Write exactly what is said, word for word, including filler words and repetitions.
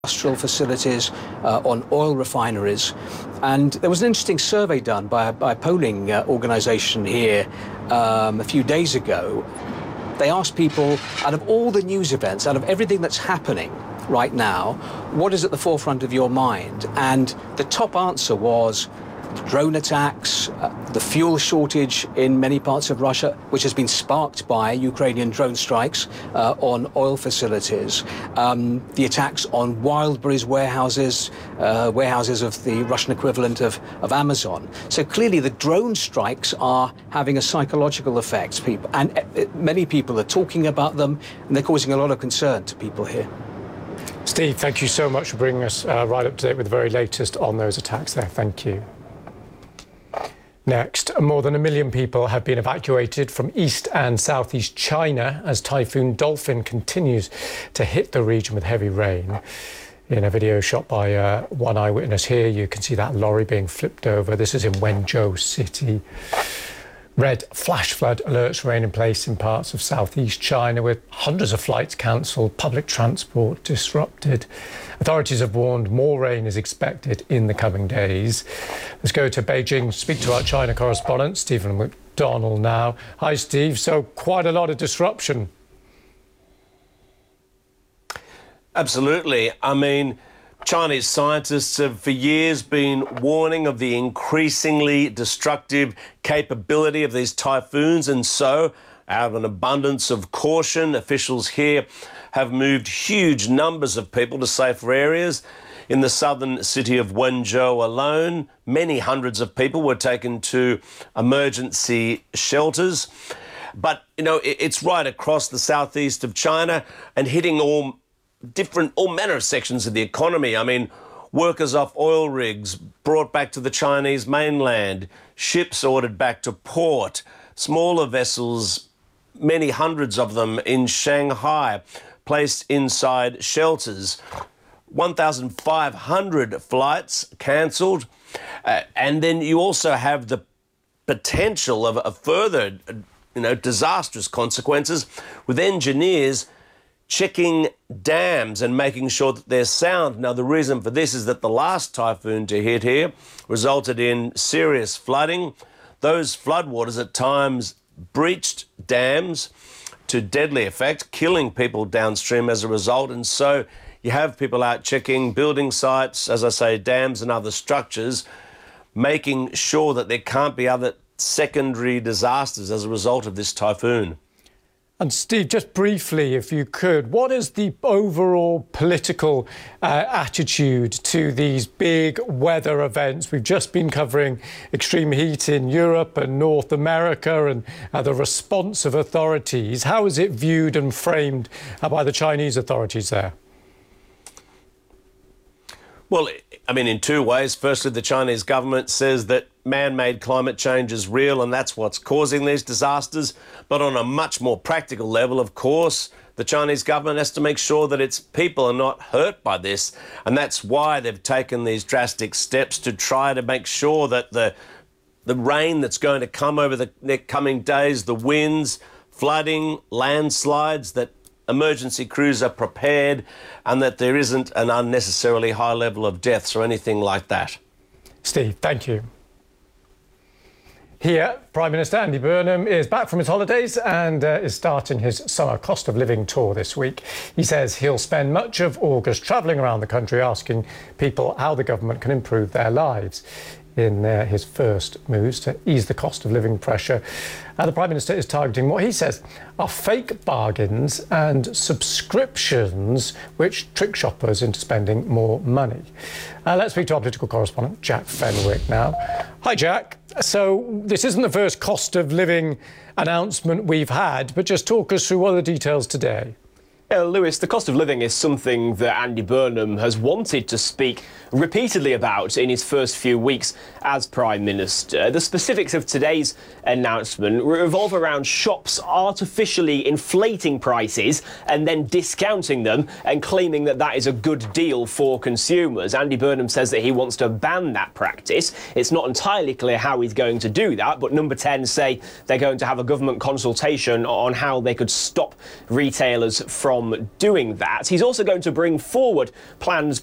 industrial facilities, uh, on oil refineries. And there was an interesting survey done by a, by a polling uh, organisation here um, a few days ago. They asked people, out of all the news events, out of everything that's happening right now, what is at the forefront of your mind? And the top answer was drone attacks, uh, the fuel shortage in many parts of Russia, which has been sparked by Ukrainian drone strikes uh, on oil facilities, um, the attacks on Wildberries warehouses, uh, warehouses of the Russian equivalent of, of Amazon. So clearly the drone strikes are having a psychological effect, people, and uh, many people are talking about them, and they're causing a lot of concern to people here. Steve, thank you so much for bringing us uh, right up to date with the very latest on those attacks there. Thank you. Next, more than a million people have been evacuated from east and southeast China as Typhoon Dolphin continues to hit the region with heavy rain. In a video shot by uh, one eyewitness here, you can see that lorry being flipped over. This is in Wenzhou City. Red flash flood alerts remain in place in parts of southeast China, with hundreds of flights cancelled, public transport disrupted. Authorities have warned more rain is expected in the coming days. Let's go to Beijing, speak to our China correspondent, Stephen McDonald now. Hi, Steve. So quite a lot of disruption. Absolutely. I mean, Chinese scientists have for years been warning of the increasingly destructive capability of these typhoons, and so, out of an abundance of caution, officials here have moved huge numbers of people to safer areas. In the southern city of Wenzhou alone, many hundreds of people were taken to emergency shelters. But, you know, it's right across the southeast of China and hitting all different, all manner of sections of the economy. I mean, workers off oil rigs brought back to the Chinese mainland, ships ordered back to port, smaller vessels, many hundreds of them in Shanghai, placed inside shelters. one thousand five hundred flights cancelled. Uh, and then you also have the potential of a further, you know, disastrous consequences with engineers checking dams and making sure that they're sound. Now, the reason for this is that the last typhoon to hit here resulted in serious flooding. Those floodwaters at times breached dams to deadly effect, killing people downstream as a result. And so you have people out checking building sites, as I say, dams and other structures, making sure that there can't be other secondary disasters as a result of this typhoon. And Steve, just briefly, if you could, what is the overall political uh, attitude to these big weather events? We've just been covering extreme heat in Europe and North America and uh, the response of authorities. How is it viewed and framed uh, by the Chinese authorities there? Well, I mean, in two ways. Firstly, the Chinese government says that man-made climate change is real and that's what's causing these disasters. But on a much more practical level, of course, the Chinese government has to make sure that its people are not hurt by this. And that's why they've taken these drastic steps to try to make sure that the, the rain that's going to come over the next coming days, the winds, flooding, landslides, that emergency crews are prepared and that there isn't an unnecessarily high level of deaths or anything like that. Steve, thank you. Here, Prime Minister Andy Burnham is back from his holidays and uh, is starting his summer cost of living tour this week. He says he'll spend much of August travelling around the country asking people how the government can improve their lives. In uh, his first moves to ease the cost of living pressure, uh, the Prime Minister is targeting what he says are fake bargains and subscriptions which trick shoppers into spending more money. Uh, let's speak to our political correspondent, Jack Fenwick, now. Hi, Jack. So this isn't the first cost of living announcement we've had, but just talk us through what are the details today. Yeah, Lewis, the cost of living is something that Andy Burnham has wanted to speak repeatedly about in his first few weeks as Prime Minister. The specifics of today's announcement revolve around shops artificially inflating prices and then discounting them and claiming that that is a good deal for consumers. Andy Burnham says that he wants to ban that practice. It's not entirely clear how he's going to do that, but Number ten say they're going to have a government consultation on how they could stop retailers from from doing that. He's also going to bring forward plans